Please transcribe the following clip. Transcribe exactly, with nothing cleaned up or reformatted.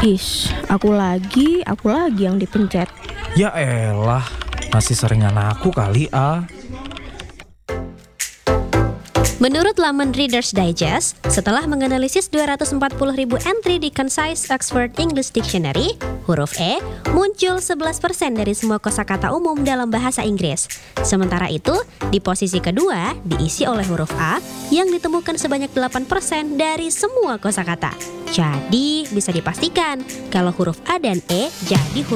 Is, aku lagi, aku lagi yang dipencet. Ya elah, masih seringan aku kali ah. Menurut laman Reader's Digest, setelah menganalisis dua ratus empat puluh ribu entry di Concise Oxford English Dictionary, huruf E muncul sebelas persen dari semua kosakata umum dalam bahasa Inggris. Sementara itu, di posisi kedua diisi oleh huruf A yang ditemukan sebanyak delapan persen dari semua kosakata. Jadi, bisa dipastikan kalau huruf A dan E jadi huruf